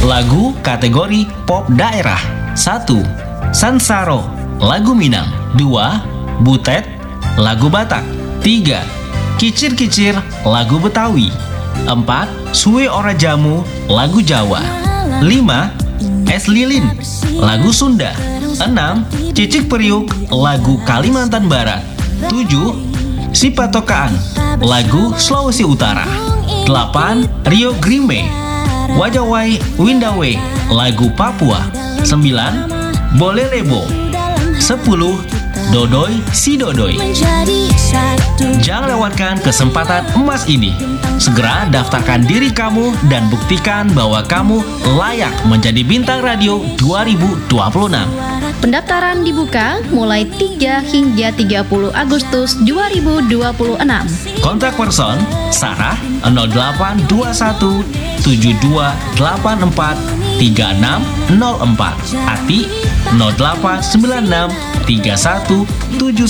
Lagu kategori pop daerah. 1. Sansaro, lagu Minang. 2. Butet, lagu Batak. 3. Kicir-kicir, lagu Betawi. 4. Suwe Ora Jamu, lagu Jawa. 5. Es Lilin, lagu Sunda. 6. Cicik Periuk, lagu Kalimantan Barat. 7. Sipatokaan, lagu Sulawesi Utara. 8. Rio Grime, Wajawai Windawe, lagu Papua. 9. Bolelebo. 10. Dodoi Si Dodoi. Jangan lewatkan kesempatan emas ini. Segera daftarkan diri kamu dan buktikan bahwa kamu layak menjadi bintang radio 2026. Pendaftaran dibuka mulai 3 hingga 30 Agustus 2026. Kontak person Sarah 0821 7284 3604, Ati 0896 31 71